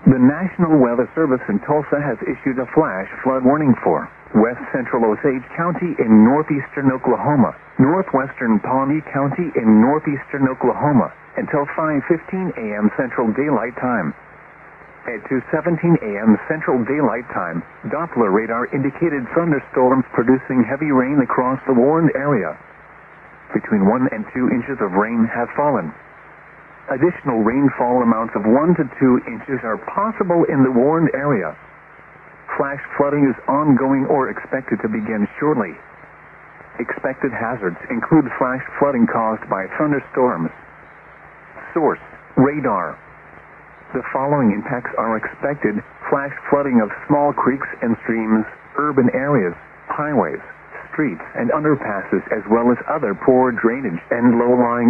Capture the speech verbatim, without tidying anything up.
The National Weather Service in Tulsa has issued a flash flood warning for west central Osage County in northeastern Oklahoma, northwestern Pawnee County in northeastern Oklahoma until five fifteen a.m. Central Daylight Time. At two seventeen a.m. Central Daylight Time, Doppler radar indicated thunderstorms producing heavy rain across the warned area. Between one and two inches of rain have fallen. Additional rainfall amounts of one to two inches are possible in the warned area. Flash flooding is ongoing or expected to begin shortly. Expected hazards include flash flooding caused by thunderstorms. Source: radar. The following impacts are expected: flash flooding of small creeks and streams, urban areas, highways, streets, and underpasses, as well as other poor drainage and low-lying